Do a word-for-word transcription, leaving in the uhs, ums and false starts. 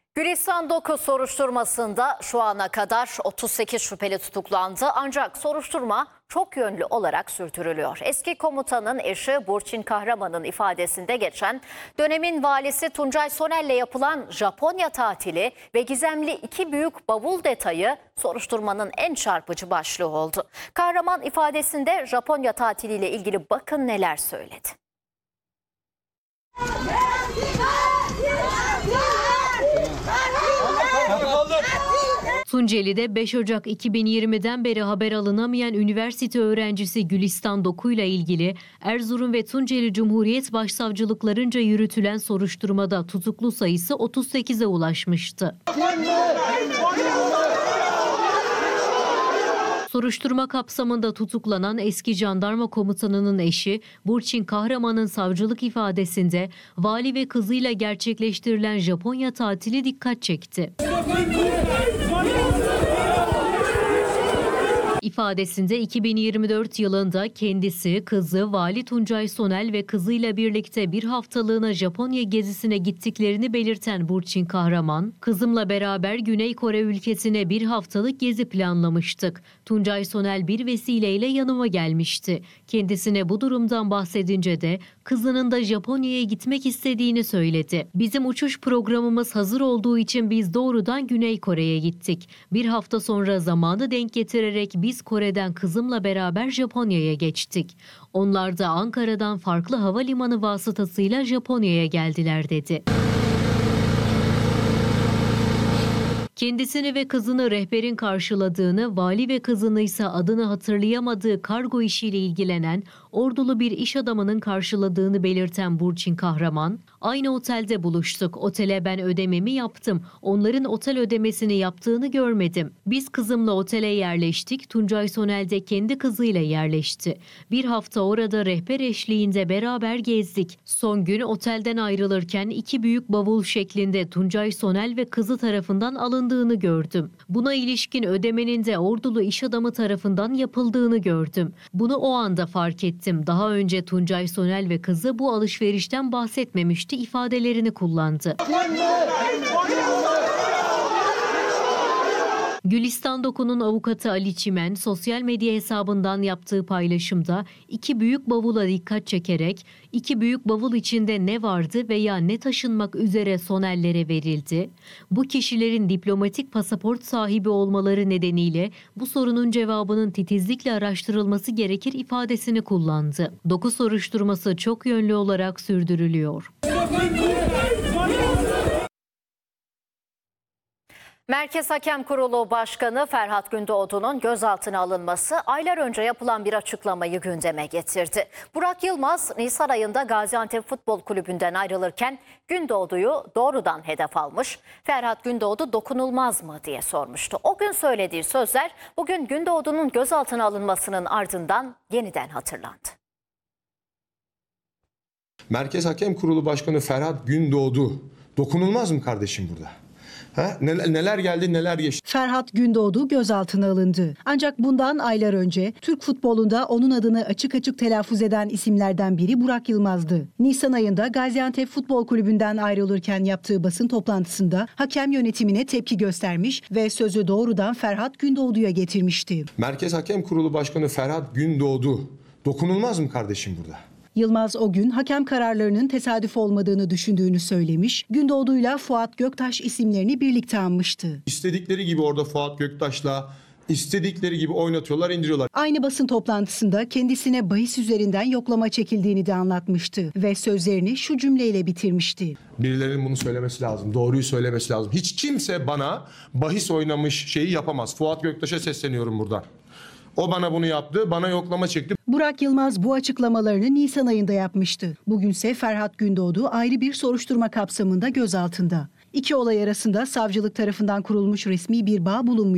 Gülistan dokuz soruşturmasında şu ana kadar otuz sekiz şüpheli tutuklandı, ancak soruşturma çok yönlü olarak sürdürülüyor. Eski komutanın eşi Burçin Kahraman'ın ifadesinde geçen dönemin valisi Tuncay Sonel'le yapılan Japonya tatili ve gizemli iki büyük bavul detayı soruşturmanın en çarpıcı başlığı oldu. Kahraman ifadesinde Japonya tatiliyle ilgili bakın neler söyledi. Tunceli'de beş Ocak iki bin yirmiden beri haber alınamayan üniversite öğrencisi Gülistan Doku ile ilgili Erzurum ve Tunceli Cumhuriyet Başsavcılıklarınca yürütülen soruşturmada tutuklu sayısı otuz sekize ulaşmıştı. Soruşturma kapsamında tutuklanan eski jandarma komutanının eşi Burçin Kahraman'ın savcılık ifadesinde vali ve kızıyla gerçekleştirilen Japonya tatili dikkat çekti. İfadesinde iki bin yirmi dört yılında kendisi, kızı Vali Tuncay Sonel ve kızıyla birlikte bir haftalığına Japonya gezisine gittiklerini belirten Burçin Kahraman, "Kızımla beraber Güney Kore ülkesine bir haftalık gezi planlamıştık. Tuncay Sonel bir vesileyle yanıma gelmişti. Kendisine bu durumdan bahsedince de kızının da Japonya'ya gitmek istediğini söyledi. Bizim uçuş programımız hazır olduğu için biz doğrudan Güney Kore'ye gittik. Bir hafta sonra zamanı denk getirerek biz Kore'den kızımla beraber Japonya'ya geçtik. Onlar da Ankara'dan farklı havalimanı vasıtasıyla Japonya'ya geldiler" dedi. Kendisini ve kızını rehberin karşıladığını, vali ve kızını ise adını hatırlayamadığı kargo işiyle ilgilenen Ordulu bir iş adamının karşıladığını belirten Burçin Kahraman, "Aynı otelde buluştuk. Otele ben ödememi yaptım. Onların otel ödemesini yaptığını görmedim. Biz kızımla otele yerleştik. Tuncay Sonel de kendi kızıyla yerleşti. Bir hafta orada rehber eşliğinde beraber gezdik. Son gün otelden ayrılırken iki büyük bavul şeklinde Tuncay Sonel ve kızı tarafından alındığını gördüm. Buna ilişkin ödemenin de Ordulu iş adamı tarafından yapıldığını gördüm. Bunu o anda fark ettim. Daha önce Tuncay Sonel ve kızı bu alışverişten bahsetmemişti" ifadelerini kullandı. Gülistan Doku'nun avukatı Ali Çimen sosyal medya hesabından yaptığı paylaşımda iki büyük bavula dikkat çekerek iki büyük bavul içinde ne vardı veya ne taşınmak üzere Sonel'lere verildi, bu kişilerin diplomatik pasaport sahibi olmaları nedeniyle bu sorunun cevabının titizlikle araştırılması gerekir ifadesini kullandı. Doku soruşturması çok yönlü olarak sürdürülüyor. Merkez Hakem Kurulu Başkanı Ferhat Gündoğdu'nun gözaltına alınması aylar önce yapılan bir açıklamayı gündeme getirdi. Burak Yılmaz, Nisan ayında Gaziantep Futbol Kulübü'nden ayrılırken Gündoğdu'yu doğrudan hedef almış. Ferhat Gündoğdu dokunulmaz mı diye sormuştu. O gün söylediği sözler bugün Gündoğdu'nun gözaltına alınmasının ardından yeniden hatırlandı. Merkez Hakem Kurulu Başkanı Ferhat Gündoğdu dokunulmaz mı kardeşim burada? Ha? Neler geldi, neler geçti? Ferhat Gündoğdu gözaltına alındı. Ancak bundan aylar önce Türk futbolunda onun adını açık açık telaffuz eden isimlerden biri Burak Yılmaz'dı. Nisan ayında Gaziantep Futbol Kulübü'nden ayrılırken yaptığı basın toplantısında hakem yönetimine tepki göstermiş ve sözü doğrudan Ferhat Gündoğdu'ya getirmişti. Merkez Hakem Kurulu Başkanı Ferhat Gündoğdu dokunulmaz mı kardeşim burada? Yılmaz o gün hakem kararlarının tesadüf olmadığını düşündüğünü söylemiş, Gündoğdu'yla Fuat Göktaş isimlerini birlikte anmıştı. İstedikleri gibi orada Fuat Göktaş'la istedikleri gibi oynatıyorlar, indiriyorlar. Aynı basın toplantısında kendisine bahis üzerinden yoklama çekildiğini de anlatmıştı ve sözlerini şu cümleyle bitirmişti. Birilerinin bunu söylemesi lazım, doğruyu söylemesi lazım. Hiç kimse bana bahis oynamış şeyi yapamaz. Fuat Göktaş'a sesleniyorum buradan. O bana bunu yaptı, bana yoklama çekti. Burak Yılmaz bu açıklamalarını Nisan ayında yapmıştı. Bugünse Ferhat Gündoğdu ayrı bir soruşturma kapsamında gözaltında. İki olay arasında savcılık tarafından kurulmuş resmi bir bağ bulunmuyor.